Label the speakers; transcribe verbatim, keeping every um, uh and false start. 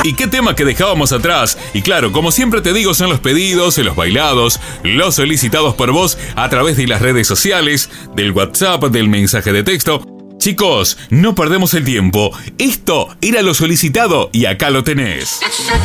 Speaker 1: ¿Y qué tema que dejábamos atrás? Y claro, como siempre te digo, son los pedidos, los bailados, los solicitados por vos a través de las redes sociales, del WhatsApp, del mensaje de texto. Chicos, no perdemos el tiempo. Esto era lo solicitado y acá lo tenés.